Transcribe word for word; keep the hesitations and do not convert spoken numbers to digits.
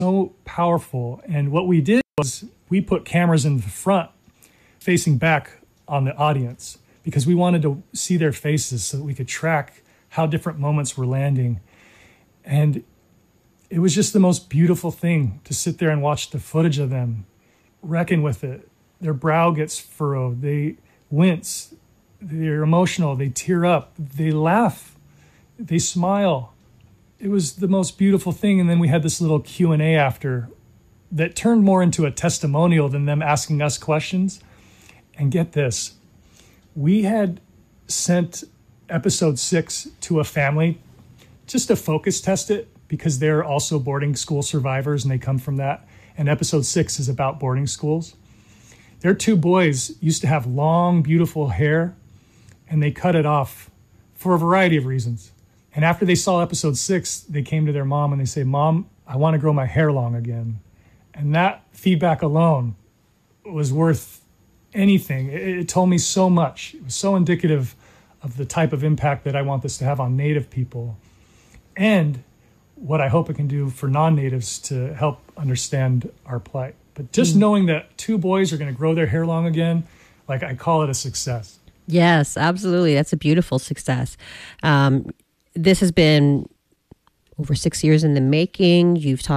so powerful. And what we did was we put cameras in the front facing back on the audience because we wanted to see their faces so that we could track how different moments were landing. And it was just the most beautiful thing to sit there and watch the footage of them reckon with it. Their brow gets furrowed. They wince. They're emotional. They tear up. They laugh. They smile. It was the most beautiful thing. And then we had this little Q and A after that turned more into a testimonial than them asking us questions. And get this, we had sent episode six to a family just to focus test it because they're also boarding school survivors and they come from that. And episode six is about boarding schools. Their two boys used to have long, beautiful hair, and they cut it off for a variety of reasons. And after they saw episode six, they came to their mom and they say, "Mom, I want to grow my hair long again." And that feedback alone was worth anything. It, it told me so much. It was so indicative of the type of impact that I want this to have on Native people and what I hope it can do for non-Natives to help understand our plight. But just mm. knowing that two boys are going to grow their hair long again, like I call it a success. Yes, absolutely. That's a beautiful success. Um, this has been over six years in the making. You've talked